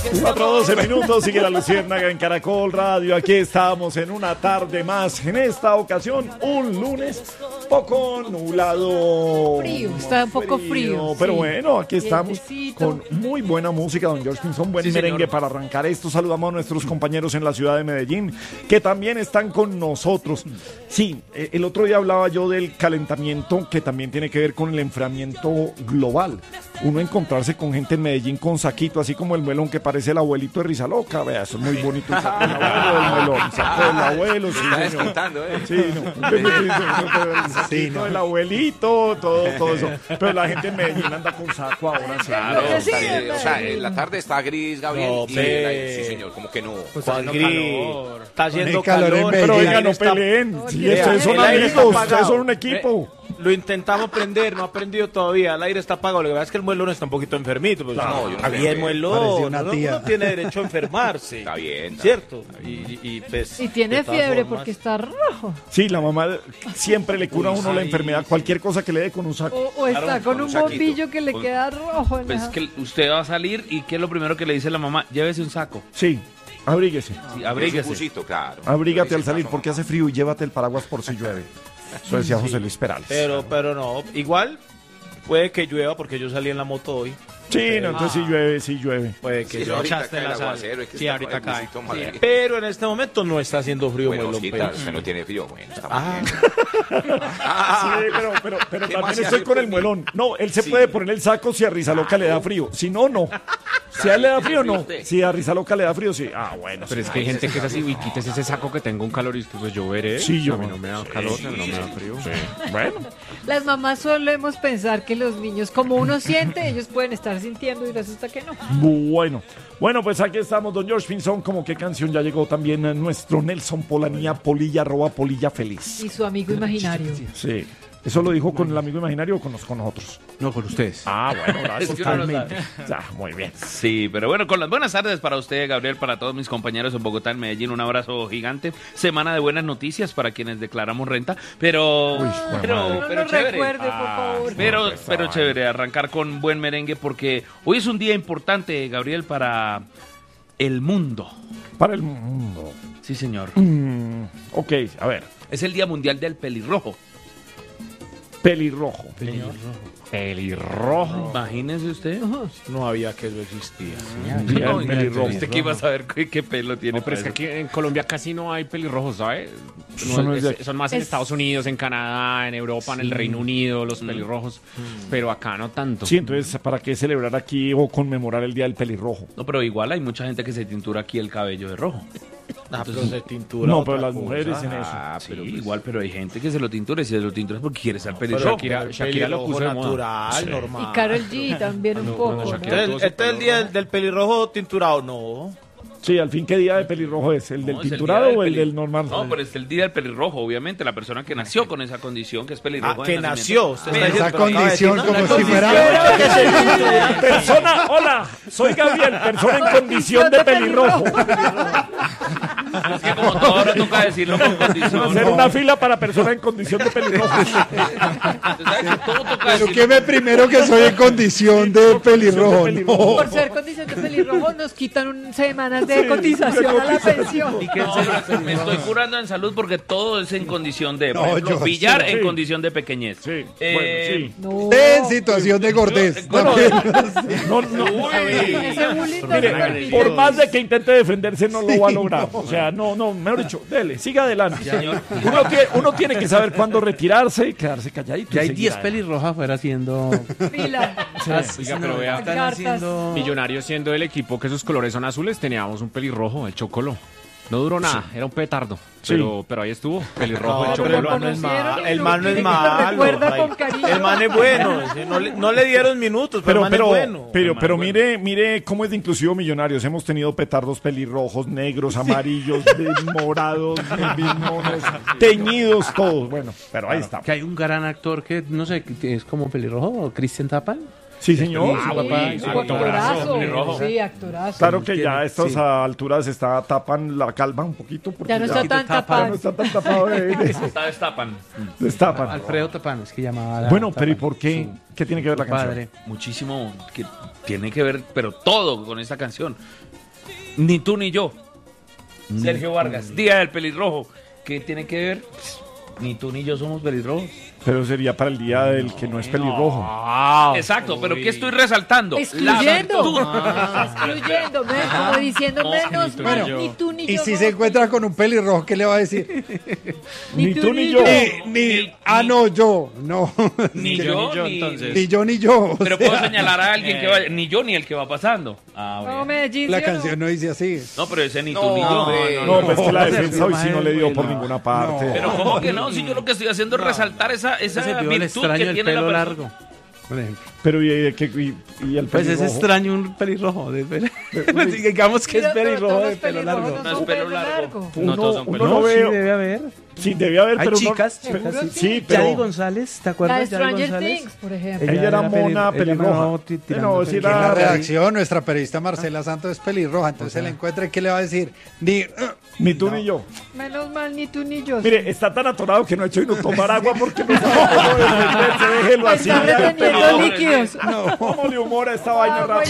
4:12 minutos, sigue la Luciérnaga en Caracol Radio. Aquí estamos en una tarde más. En esta ocasión, un lunes poco nublado. Frío, está un poco frío. Pero sí. bueno, aquí estamos Vientecito. con muy buena música. Don George Pinzón, buen merengue señor. para arrancar esto. Saludamos a nuestros compañeros en la ciudad de Medellín, que también están con nosotros. Sí, el otro día hablaba yo del calentamiento, que también tiene que ver con el enfriamiento global. Uno encontrarse con gente en Medellín con saquito, así como el melón que parece el abuelito de Rizaloca. Vea, eso es muy bonito. El saco del abuelo del melón. Saco del abuelo, sí, Está señor. descontando, Sí, no. El saquito, el abuelito, todo eso. Pero la gente en Medellín anda con saco ahora. Sí. Claro, Sí, o sea, en la tarde está gris, Gabriel. No, y pe- sí, señor, como que no. Juan Gris, está haciendo calor en calor. Medellín. Pero el oiga, aire no está- peleen. Sí, Vea, ustedes son el aire está amigos, apagado. ustedes son un equipo. Lo intentamos prender, no ha prendido todavía. El aire está apagado. Lo que pasa es que el muelón está un poquito enfermito. Pues, No, yo no está sé. bien, muelón. Parecía una Uno tía. tiene derecho a enfermarse. Está bien. ¿Cierto? Y, pues, Y tiene de todas fiebre formas- porque está rojo. Sí, la mamá siempre le cura a uno la enfermedad, cualquier cosa que le dé con un saco. O está Claro, con con un un saquito. bombillo que le Pues- queda rojo. en Pues la- es que usted va a salir y ¿qué es lo primero que le dice la mamá? Llévese un saco. Sí, abríguese. Sí, Es un abríguese. busito, claro. Abrígate Pero al salir dice, porque hace frío y llévate el paraguas por si llueve. Eso decía José Luis Perales. Pero no. Igual puede que llueva porque yo salí en la moto hoy. Sí, no, entonces sí llueve, sí llueve. Puede que Sí, llueva. ahorita echaste cae el la sal. aguacero, es que Sí, está ahorita el cae. busito más bien. Pero en este momento no está haciendo frío, Bueno, muelón. Osita, usted no tiene frío. Bueno, está Ah, muy bien. Sí, pero ¿Qué más también se estoy hace con el por mí? muelón. No, él se Sí. puede poner el saco si a Rizaloca le da frío. Si no, no. Si a él le da frío, no. usted. Si a Rizaloca le da frío, sí. Ah, bueno. Pero es que hay gente que es así, uy, quítese ese saco que tengo un calor y es que pues yo veré. Sí, yo- A mí no me da calor, no me da frío. Bueno. Las mamás solemos pensar que los niños, como uno siente, ellos pueden estar sintiendo y resulta que no. Bueno, pues aquí estamos, don George Pinzón. Como qué canción ya llegó también nuestro Nelson Polanía, Polilla, @Polilla Feliz. Y su amigo imaginario. Sí. ¿Eso lo dijo con el amigo imaginario o con nosotros? No, con ustedes. Ah, bueno, gracias. Es que uno no sabe. Ya, muy bien. Sí, pero bueno, con las buenas tardes para usted, Gabriel, para todos mis compañeros en Bogotá, en Medellín, un abrazo gigante. Semana de buenas noticias para quienes declaramos renta, pero No lo chévere. recuerde, por favor. Pero chévere, arrancar con buen merengue porque hoy es un día importante, Gabriel, para el mundo. Para el mundo. Sí, señor. Ok, a ver. Es el Día Mundial del Pelirrojo. Pelirrojo. Pelirrojo. Imagínese usted. no había que eso existía. Día del pelirrojo. ¿Usted qué iba a saber qué pelo tiene? No, pero es que aquí en Colombia casi no hay pelirrojos, ¿sabes? Eso no es de aquí. Son más en Es- Estados Unidos, en Canadá, en Europa, en el Reino Unido, los pelirrojos. Pero acá no tanto. Sí, entonces, ¿para qué celebrar aquí o conmemorar el Día del Pelirrojo? No, pero igual hay mucha gente que se tintura aquí el cabello de rojo. Pero de tintura. No, otra pero las cosa. mujeres en eso. Ah, Sí, pero pues- igual, pero hay gente que se lo tintura y si se lo tintura es porque quiere ser Pero pelirrojo. Shakira lo puso de moda. natural, normal. Y Karol G también un poco, ¿no? Shakira- Entonces, este es el día del pelirrojo tinturado, no. Sí, al fin, ¿qué día de pelirrojo es? ¿El del No, es el tinturado día o el peli- del normal? No, pero es el día del pelirrojo, obviamente, la persona que nació con esa condición, que es pelirrojo. de Que nacimiento. nació. Usted está Pero- diciendo Esa que acaba de decir, condición ¿no? como Una si condición. fuera... Persona, hola, soy Gabriel, persona en condición de pelirrojo. Es que como todo ahora toca decirlo con condición. Hacer una fila para persona en condición de pelirrojo. Usted sabe que todo toca Pero decirlo. que me primero que soy en condición de pelirrojo. No. Por ser condición de pelirrojo nos quitan semanas de cotización a la pensión. Y que me estoy curando en salud porque todo es en condición de, por No, ejemplo, yo billar sí. en condición de pequeñez. Sí, Eh, bueno, No. En situación de gordez. Bueno, también. sí. No. Ese bullying no se Mire, permite. por más de que intente defenderse, no lo va a lograr. O sea, no, mejor dicho, dele, siga adelante. Uno tiene que saber cuándo retirarse y quedarse calladito. Ya hay y seguir 10 adelante. pelirrojas afuera haciendo... Fila. Oiga, pero vea, Están haciendo... Millonarios siendo el equipo que sus colores son azules, teníamos un pelirrojo, el Chocolo. No duró nada, era un petardo. Pero ahí estuvo, pelirrojo, No, el pero el Chocolo. man no es malo. El man no es Lo malo. recuerda Ray. con cariño. El man es bueno. No le dieron minutos, pero el man es bueno. Pero mire cómo es de inclusivo Millonarios. Hemos tenido petardos pelirrojos, negros, amarillos, morados, bismones, teñidos, todos. Bueno, pero ahí está. Que hay un gran actor que, no sé, que es como pelirrojo, Cristian Tapal. Sí, señor. Ah, Sí, papá, su actorazo, actorazo. pelirrojo. Sí, actorazo. Claro que ya a Tiene- estas sí. alturas tapan la calva un poquito. Porque Ya no está tan ya no tapado. está tan tapado Está destapan. destapan. Alfredo Tapán, es que llamaba. Bueno, pero ¿y por qué? ¿Qué tiene que ver la canción? Padre. Muchísimo que tiene que ver, pero todo con esta canción. Ni tú ni yo. Sergio Vargas, Día del Pelirrojo. ¿Qué tiene que ver? Ni tú ni yo somos pelirrojos. Pero sería para el día del que no es pelirrojo. Exacto, pero ¿qué estoy resaltando? Excluyendo. virtud. Excluyendo, como diciendo No, menos ni tú mal, ni yo. ni tú ni Y yo. si no. se encuentra con un pelirrojo, ¿qué le va a decir? Ni tú ni yo. No, yo. No. Ni yo, ni entonces. Ni yo, ni yo. O Pero sea, puedo señalar a alguien que vaya. Ni yo ni el que va pasando. Ah, No, bueno. Medellín. la ¿sí o no? canción no dice así. No, pero ese ni tú No, ni yo. hombre. No, pues que la no, defensa hoy sí no le dio bueno. por ninguna parte. Pero ¿cómo que no? Si yo lo que estoy haciendo es resaltar esa Ese virtud el extraño que del tiene la pelo persona. largo. Por ejemplo. Pero y el pelirrojo. Pues es extraño un pelirrojo. Pues digamos que es Pero pelirrojo todos de los pelo pelirrojos largo. No es son pelo pelo largo. No todos son uno pelirrojos. no Sí, veo. debe haber. Sí, debe haber, Hay pero chicas, no. chicas, Sí, sí. pero. Yadi González, ¿te La acuerdas? de Yadi Stranger González. Things, por ejemplo. Ella era mona pelirroja. No, sí En la era. redacción, nuestra periodista Marcela Santos es pelirroja, entonces se le encuentra y ¿qué le va a decir? Ni tú ni yo. Menos mal, ni tú ni yo. Mire, está tan atorado que no ha hecho y no tomar agua porque no sabe cómo defenderse. Déjelo así. Está reteniendo No, líquidos. ¿cómo le humora esta vaina rápido?